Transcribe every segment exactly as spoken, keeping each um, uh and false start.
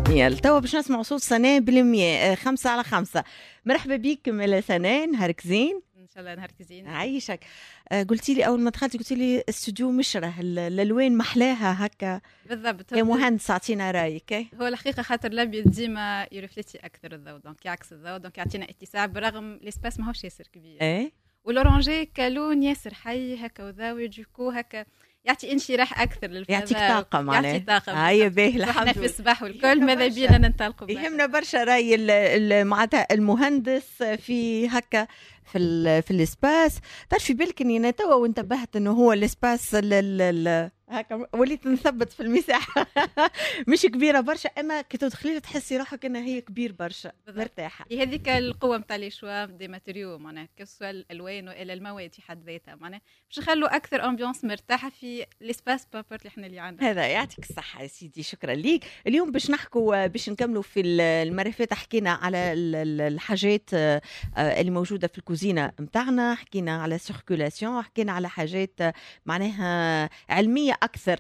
يلا توا باش نسمعوا صوت سناء بالمية خمسة على خمسة. مرحبا بيك ملا سناء، نهارك زين ان شاء الله. نهارك زين. عايشك. قلتي لي اول ما دخلتي قلتي لي استوديو مشره، الالوان محلاها هكا بالضبط. يا مهندس اعطينا رايك. هو الحقيقه خاطر الابيض ديما يرفلتي اكثر الضوء، دونك يعكس الضوء، دونك يعطينا اتساع برغم الاسباس ماهوش ياسر كبير. ايه والاورانجي كلون ياسر حي هكا وضوي جوكو هكا يعطي انشراح اكثر للفضاء، يعطيك طاقه معناها. يعطي طاقه. هاي باهي الحمد احنا لله. في الصباح والكل ماذا بينا ننطلقوا. يهمنا برشا راي معناتها المهندس في هكا في ال في الاسباس. تعرفي بالك اني انا توا وانتبهت انه هو الاسباس هكا وليت نثبت في المساحه مش كبيره برشا، اما كي تدخلي تحسي روحك انها هي كبير برشا مرتاحه. هذيك القوه نتاع لي شوا دي ماتيريو معناها كسوا الالوان والى المواد في حد ذاتها، معناها باش نخلوا اكثر امبيونس مرتاحه في الاسباس بابورت اللي احنا اللي عندنا. هذا يعطيك الصحه يا سيدي، شكرا ليك. اليوم باش نحكوا باش نكملوا في المرافات، حكينا على الحاجات اللي موجوده في الكوزينه نتاعنا، حكينا على سيركولاسيون، حكينا على حاجات معناها علميه اكثر.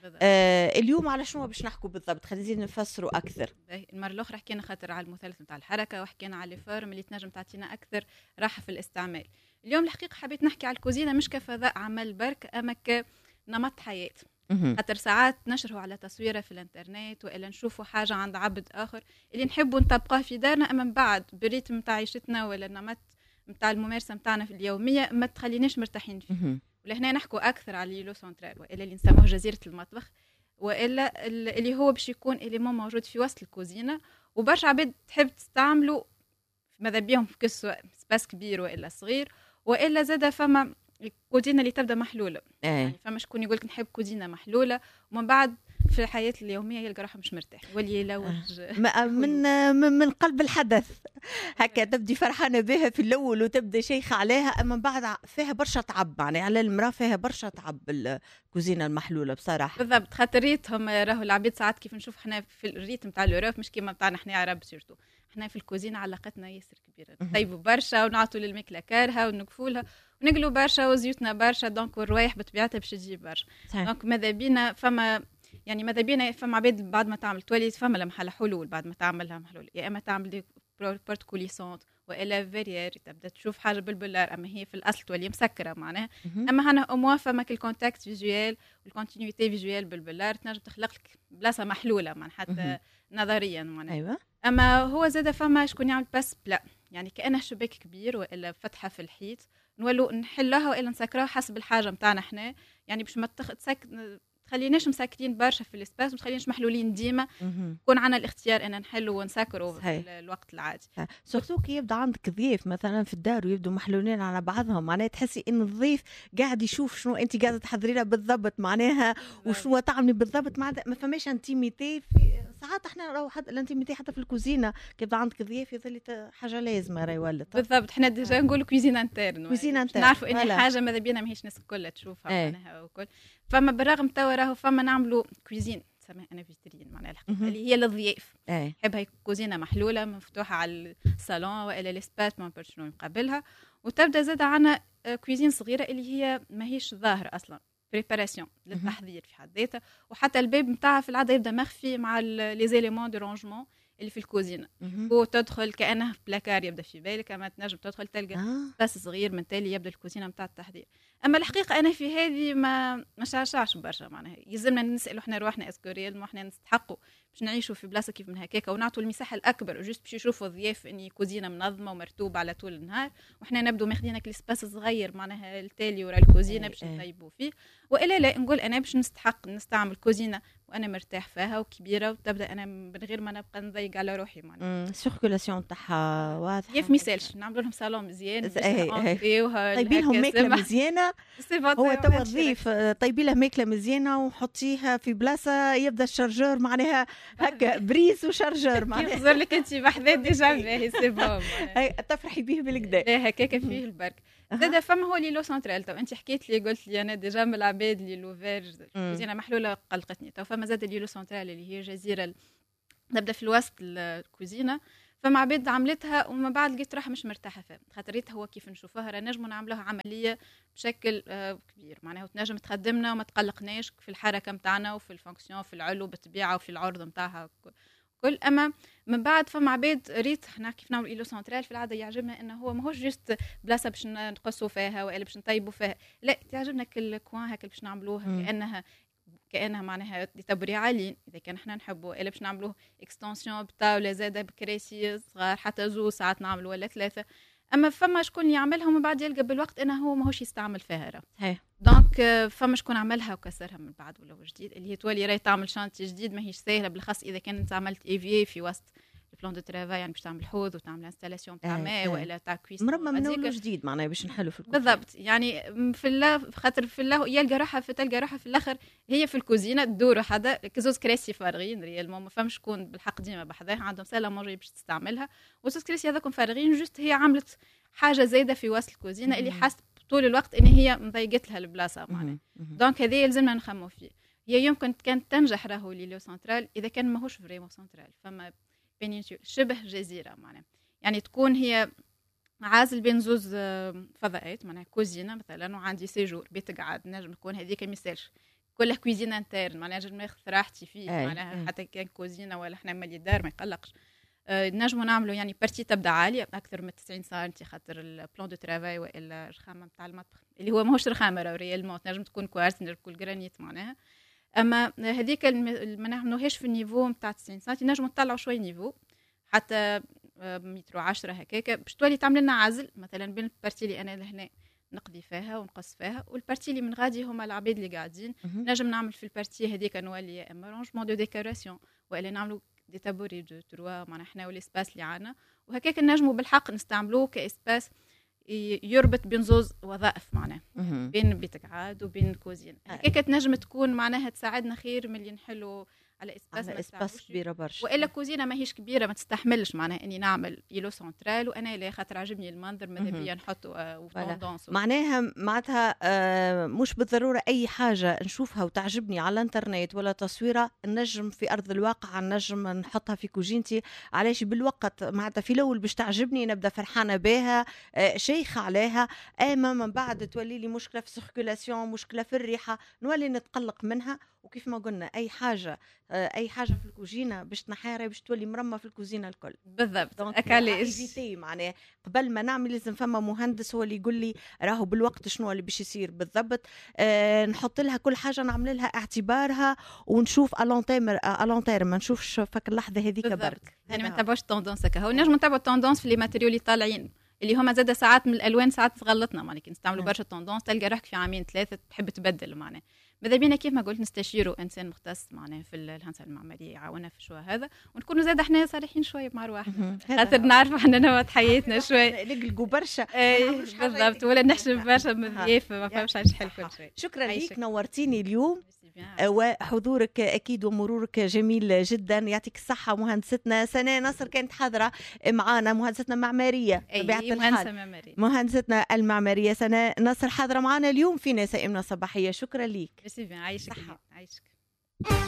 آه اليوم على شنو باش نحكوا بالضبط؟ خلينا نفسروا اكثر. المره الاخرى حكينا خاطر على المثلث نتاع الحركه، وحكينا على الفورم اللي تنجم تعطينا اكثر راحه في الاستعمال. اليوم الحقيقه حبيت نحكي على الكوزينه مش كفضاء عمل برك، اما كنمط حياه. خاطر ساعات نشروا على تصويره في الانترنت والا نشوفوا حاجه عند عبد اخر اللي نحبوا نطبقوها في دارنا، اما من بعد بريتم نتاع عيشتنا ولا النمط نتاع الممارسه نتاعنا في اليوميه ما تخليناش مرتاحين فيه. ولهنا نحكوا اكثر على ليلو سنترال والا اللي نسموه جزيره المطبخ، والا اللي هو باش يكون اليمون موجود في وسط الكوزينه، وبرشا عباد تحب تستعملوا ماذا بيهم في كسوة سباس كبير والا صغير، والا زاده فما الكوزينه اللي تبدا محلوله. أيه. يعني فما شكون يقول لك نحب كوزينه محلوله ومن بعد في الحياه اليوميه يلقى روحه مش مرتاح ولي يلوج من من قلب الحدث هكا تبدي فرحانه بها في الاول وتبدا شيخه عليها، اما بعد فيها برشا تعب، يعني على المراه فيها برشا تعب الكوزينه المحلوله بصراحه. بالضبط. خاطريتهم راهو العبيد ساعات كيف نشوف احنا في الريتم نتاع الاوروب مش كيما نتاعنا احنا عرب سيرتو، احنا في الكوزينه علاقتنا ياسر كبيره، نطيبوا برشا ونعطوا للماكله كارها ونقفوا لها ونقلوا برشا وزيوتنا برشا، دونك والروايح بطبيعتها باش تجيب برشا. دونك ماذا بينا فما يعني ماذا بينا فما عباد بعد ما تعمل تواليت فما لها محل حلول، بعد ما تعملها محلول يا اما تعمل دي بورت كوليسونت والا فيريير تبدا تشوف حاجه بالبلار، اما هي في الاصل تولي مسكره معناها. اما هنا اموا فما الكونتاكت فيجوال والكونتينيتي فيجوال بالبلار تنجم تخلق لك بلاصه محلوله معناها حتى نظريا معناها. ايوه. اما هو زاد فما شكون يعمل بس بلا، يعني كانه شباك كبير والا فتحه في الحيط نولوا نحلها والا نسكروها حسب الحاجه نتاعنا احنا، يعني باش ما تسك خليناش مساكرين برشا في الاسباس وما تخليناش محلولين ديما، يكون عندنا الاختيار ان نحلوا ونسكروا في الوقت العادي. سورتو كي يبدا عندك ضيف مثلا في الدار ويبدوا محلولين على بعضهم، معناها تحسي ان الضيف قاعد يشوف شنو انت قاعده تحضري له بالضبط معناها وشنو تعملي بالضبط، معناتها ما فماش انتيميتي. في ساعات احنا راهو حتى الانتيميتي حتى في الكوزينه كي يبدا عندك ضيف يظل حاجه لازمه راهي ولا بالضبط. احنا ديجا نقولوا كوزين انترن، كوزين انترن نعرفوا ان حاجه ماذا بينا ماهيش الناس الكل تشوفها معناها وكل. فما بالرغم توا راهو فما نعملوا كوزين سماها انا فيجيتيريان معناها الحقيقه اللي هي للضياف، نحب هي كوزينه محلوله مفتوحه على الصالون والا الاسباس ما شنو يقابلها، وتبدا زاد عنا كوزين صغيره اللي هي ماهيش ظاهره اصلا، بريباراسيون للتحضير في حد ذاتها، وحتى الباب نتاعها في العاده يبدا مخفي مع لي زيليمون دو رونجمون اللي في الكوزينه، وتدخل كانه بلاكار يبدا في بالك، اما تنجم تدخل تلقى آه. بس صغير من تالي يبدا الكوزينه نتاع التحضير. اما الحقيقه انا في هذه ما ما شعشعش برشا، معناها يلزمنا نسالوا احنا رواحنا اسكوريال ما احنا نستحقوا باش نعيشوا في بلاصه كيف من هكاكا ونعطوا المساحه الاكبر جوست باش يشوفوا الضياف اني كوزينه منظمه ومرتوبه على طول النهار، وحنا نبدو ماخذينك السباس صغير معناها التالي ورا الكوزينه باش نطيبوا فيه، والا لا نقول انا باش نستحق نستعمل كوزينه وانا مرتاح فيها وكبيره، وتبدا انا من غير ما نبقى نضيق على روحي معناها. السيركولاسيون تاعها واضحه، كيف ميسالش نعملوا لهم صالون مزيان طيبين لهم ماكله مزيانه. هو توا الضيف طيبي له ماكله مزيانه وحطيها في بلاصه يبدا الشارجور معناها هكا بريس وشارجور معناها يخزر لك انت بحذات ديجا باهي سي بون تفرحي به بالكدا هكاكا فيه البرك. زاد فما هو لي لو سنترال، تو انت حكيت لي قلت لي انا ديجا من العباد اللي لوفير كوزينه محلوله قلقتني، تو فما زاد لي لو سنترال اللي هي جزيره نبدا في الوسط الكوزينه، فما عباد عملتها وما بعد لقيت روحها مش مرتاحه فيها، خاطريتها هو كيف نشوفها راه نجموا نعملوها عمليه بشكل آه كبير معناها وتنجم تخدمنا وما تقلقناش في الحركه نتاعنا وفي الفونكسيون في العلو بالطبيعه وفي العرض نتاعها كل. اما من بعد فما عباد ريت احنا كيف نعمل ايلو سنترال في العاده يعجبنا انه هو ماهوش جست بلاصه باش نقصوا فيها ولا باش نطيبوا فيها، لا تعجبنا كل كوان هكا باش نعملوها كانها كانها معناها تبري عاليين اذا كان احنا نحبوا، الا باش نعملوه اكستنسيون بطاوله زاده بكراسي صغار حتى زو ساعات نعملوا ولا ثلاثه. اما فما شكون يعملها ومن بعد يلقى بالوقت انه هو ماهوش يستعمل فيها راه. دونك فما شكون عملها وكسرها من بعد ولا جديد اللي هي تولي راهي تعمل شانتي جديد ماهيش سهله، بالخاص اذا كان انت عملت ايفي في وسط البلان دو ترافاي يعني باش تعمل حوض وتعمل انستالاسيون تاع ماء ولا تاع كويس مرمى من اول جديد معناها باش نحلوا في الكوزينه بالضبط. يعني في الله خاطر في الله يلقى روحها في تلقى روحها في الاخر هي في الكوزينه تدور حدا كزوز كراسي فارغين ريال ما فهمش شكون بالحق ديما بحذاها عندهم ساله مونجي باش تستعملها، وزوز كراسي هذاكم فارغين جست هي عملت حاجه زايده في وسط الكوزينه اللي حاسه طول الوقت ان هي مضيقت لها البلاصه معناها. دونك هذه يلزمنا نخمو فيه. هي يمكن كانت تنجح راهو ليلو سنترال اذا كان ماهوش فريمون سنترال، فما بينينسول شبه جزيره معناها، يعني تكون هي عازل بين زوز فضاءات معناها كوزينه مثلا وعندي سيجور بيت قعد نجم تكون هذيك ما يسالش كلها كوزينه انترن معناها نجم ناخذ راحتي فيه معناها حتى كان كوزينه ولا احنا مالي دار ما يقلقش. أه نجموا نعملوا يعني بارتي تبدا عاليه اكثر من تسعين سنتي خاطر البلان دو ترافاي والا الرخامه نتاع المطبخ اللي هو ماهوش رخامه راه ريالمون نجم تكون كوارتز نجم تكون جرانيت معناها. اما هذيك ما نعملوهاش في النيفو نتاع تسعين سنتي، نجموا نطلعوا شوي نيفو حتى متر وعشرة هكاك باش تولي تعمل لنا عزل مثلا بين البارتي اللي انا لهنا نقضي فيها ونقص فيها والبارتي اللي من غادي هما العباد اللي قاعدين. نجم نعمل في البارتي هذيك نولي يا اما رونجمون دو ديكوراسيون والا نعملوا دي تابوري دو تروا معنا احنا والاسباس اللي عنا وهكاك نجموا بالحق نستعملوه كاسباس يربط بين زوز وظائف معناه بين بيت قعاد وبين كوزين هكاك تنجم تكون معناها تساعدنا خير من اللي نحلوا على اسباس على اسباس كبيره برشا والا كوزينه ماهيش كبيره ما تستحملش معناها اني نعمل يلو سنترال وانا اللي خاطر عجبني المنظر ماذا بيا نحطوا وطوندونس معناها معناتها آه مش بالضروره اي حاجه نشوفها وتعجبني على الانترنت ولا تصويره نجم في ارض الواقع نجم نحطها في كوجينتي. علاش بالوقت معناتها في الاول باش تعجبني نبدا فرحانه بها آه شيخه عليها، اما من بعد تولي لي مشكله في السيركولاسيون مشكله في الريحه نولي نتقلق منها. وكيف ما قلنا اي حاجه اي حاجه في الكوجينه باش تنحيرها باش تولي مرمى في الكوزينه الكل بالضبط. اكاليش معناها قبل ما نعمل لازم فما مهندس هو اللي يقول لي راهو بالوقت شنو اللي باش يصير بالضبط. أه نحط لها كل حاجه نعمل لها اعتبارها ونشوف الونتيرم الونتيرم ما نشوفش فك اللحظه هذيك برك يعني ما نتابعوش التوندونس هكا هو نجم نتابعوا التوندونس في لي ماتيريال اللي طالعين اللي هما زاد ساعات من الالوان ساعات تغلطنا معناها كي نستعملوا برشا توندونس تلقى روحك في عامين ثلاثه تحب تبدل معناها. ماذا بينا كيف ما قلت نستشيروا انسان مختص معنا في الهندسه المعماريه يعاوننا في شو هذا ونكونوا زاد احنا صالحين شويه مع رواحنا خاطر نعرف احنا نمط حياتنا شوي نلقوا برشا بالضبط ولا نحشم برشا مضياف ما فهمش عايش حل كل شيء. شكرا ليك نورتيني اليوم وحضورك اكيد ومرورك جميل جدا يعطيك الصحه. مهندستنا سناء نصر كانت حاضره معنا مهندستنا معماريه طبيعه الحال مهندستنا المعماريه سناء نصر حاضره معنا اليوم في نسائمنا الصباحيه. شكرا ليك. عايشك عايشك.